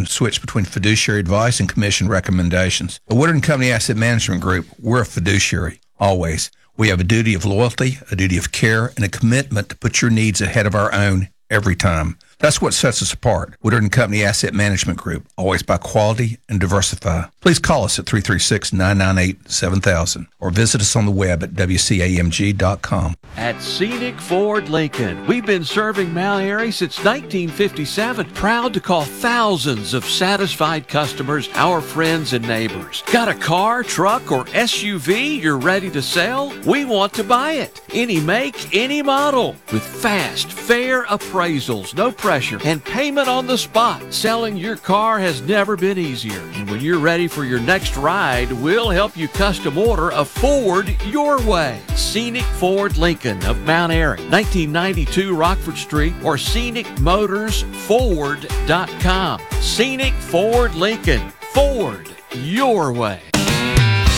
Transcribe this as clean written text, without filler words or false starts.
and switch between fiduciary advice and commission recommendations. The Woodard & Company Asset Management Group, we're a fiduciary, always. We have a duty of loyalty, a duty of care, and a commitment to put your needs ahead of our own every time. That's what sets us apart. Woodard & Company Asset Management Group, always by quality and diversify. Please call us at 336-998-7000 or visit us on the web at wcamg.com. At Scenic Ford Lincoln, we've been serving Mount Airy since 1957. Proud to call thousands of satisfied customers our friends and neighbors. Got a car, truck, or SUV you're ready to sell? We want to buy it. Any make, any model. With fast, fair appraisals, no pressure, and payment on the spot. Selling your car has never been easier. And when you're ready for your next ride, we'll help you custom order a Ford your way. Scenic Ford Lincoln of Mount Airy, 1992 Rockford Street, or scenicmotorsford.com. Scenic Ford Lincoln. Ford your way.